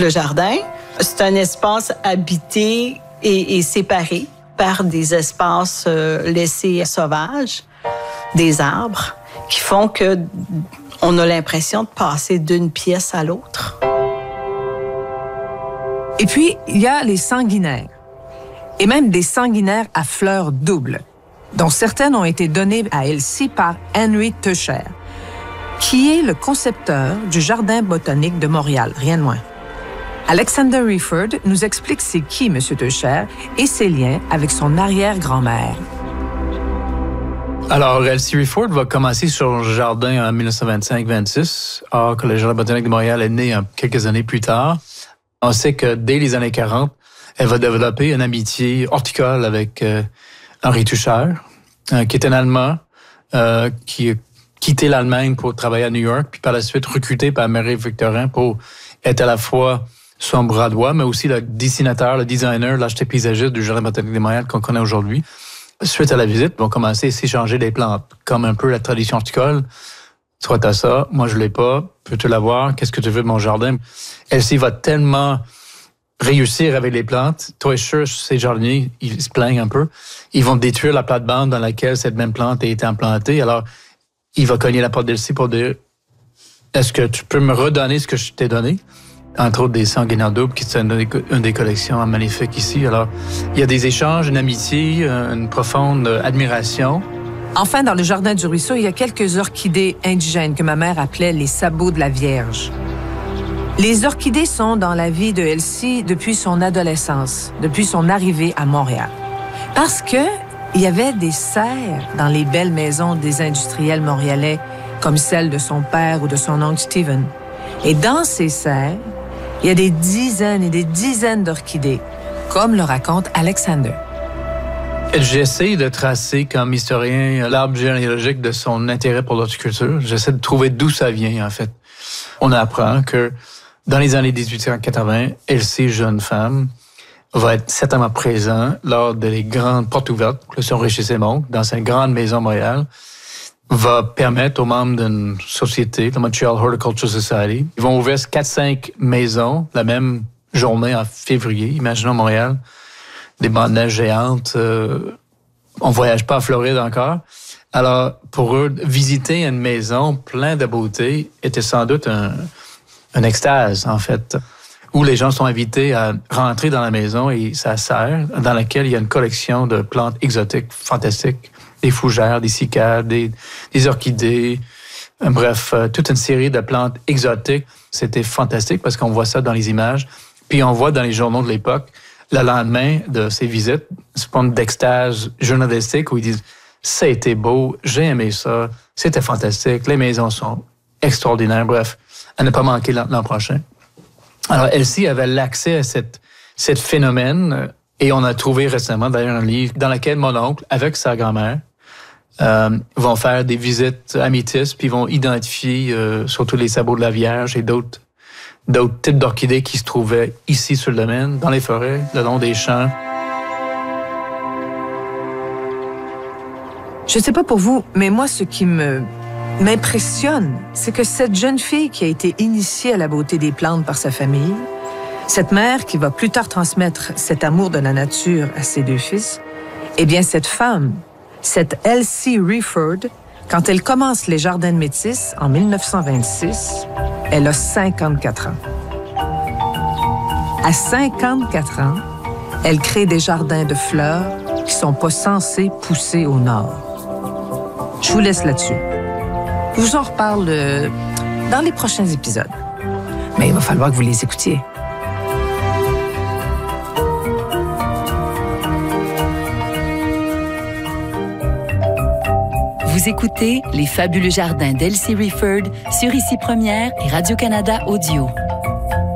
le jardin, c'est un espace habité et séparé par des espaces laissés sauvages, des arbres, qui font que on a l'impression de passer d'une pièce à l'autre. Et puis, il y a les sanguinaires, et même des sanguinaires à fleurs doubles, dont certaines ont été données à Elsie par Henry Teucher, qui est le concepteur du Jardin botanique de Montréal, rien de moins. Alexander Rieford nous explique c'est qui, M. Teucher, et ses liens avec son arrière-grand-mère. Alors, Elsie Rieford va commencer sur le jardin en 1925-26, alors que le Jardin botanique de Montréal est né quelques années plus tard. On sait que dès les années 40, elle va développer une amitié horticole avec Henri Teucher, qui est un Allemand qui a quitté l'Allemagne pour travailler à New York, puis par la suite recruté par Marie-Victorin pour être à la fois son bras droit, mais aussi le dessinateur, le designer, l'architecte paysagiste du Jardin botanique de Montréal qu'on connaît aujourd'hui. Suite à la visite, ils vont commencer à s'échanger des plantes, comme un peu la tradition horticole. Toi, t'as ça, moi, je l'ai pas. Peux-tu l'avoir? Qu'est-ce que tu veux de mon jardin? Elsie va tellement réussir avec les plantes. Toi, ces jardiniers, ils se plaignent un peu. Ils vont détruire la plate-bande dans laquelle cette même plante a été implantée. Alors, il va cogner la porte d'Elsie pour dire, est-ce que tu peux me redonner ce que je t'ai donné? Entre autres, des sanguinaires doubles, qui sont une des collections magnifiques ici. Alors, il y a des échanges, une amitié, une profonde admiration. Enfin, dans le jardin du ruisseau, il y a quelques orchidées indigènes que ma mère appelait les sabots de la Vierge. Les orchidées sont dans la vie de Elsie depuis son adolescence, depuis son arrivée à Montréal. Parce que il y avait des serres dans les belles maisons des industriels montréalais, comme celle de son père ou de son oncle Stephen. Et dans ces serres, il y a des dizaines et des dizaines d'orchidées, comme le raconte Alexander. J'essaie de tracer, comme historien, l'arbre généalogique de son intérêt pour l'horticulture. J'essaie de trouver d'où ça vient, en fait. On apprend que dans les années 1880, Elsie, jeune femme, va être certainement présent lors des grandes portes ouvertes que son Richelieu dans sa grande maison à Montréal, va permettre aux membres d'une société, la Montreal Horticulture Society, ils vont ouvrir 4-5 maisons la même journée en février, imaginons Montréal, des bandes de neige géantes, on voyage pas à Floride encore. Alors, pour eux, visiter une maison pleine de beauté était sans doute un extase, en fait, où les gens sont invités à rentrer dans la maison et sa serre, dans laquelle il y a une collection de plantes exotiques fantastiques, des fougères, des cycades, des orchidées, bref, toute une série de plantes exotiques. C'était fantastique parce qu'on voit ça dans les images. Puis on voit dans les journaux de l'époque, le lendemain de ces visites, une forme d'extase journalistique où ils disent « ça a été beau, j'ai aimé ça, c'était fantastique, les maisons sont extraordinaires ». Bref, à ne pas manquer l'an prochain. Alors, Elsie avait l'accès à cette phénomène et on a trouvé récemment d'ailleurs un livre dans lequel mon oncle, avec sa grand-mère, vont faire des visites améthystes puis vont identifier surtout les sabots de la Vierge et d'autres types d'orchidées qui se trouvaient ici sur le domaine, dans les forêts, le long des champs. Je ne sais pas pour vous, mais moi, ce qui m'impressionne, c'est que cette jeune fille qui a été initiée à la beauté des plantes par sa famille, cette mère qui va plus tard transmettre cet amour de la nature à ses deux fils, eh bien, cette femme, cette Elsie Rieford, quand elle commence les Jardins de Métis en 1926, elle a 54 ans. À 54 ans, elle crée des jardins de fleurs qui sont pas censés pousser au nord. Je vous laisse là-dessus. Je vous en reparle dans les prochains épisodes. Mais il va falloir que vous les écoutiez. Vous écoutez Les Fabuleux Jardins d'Elsie Rieford sur Ici Première et Radio-Canada Audio.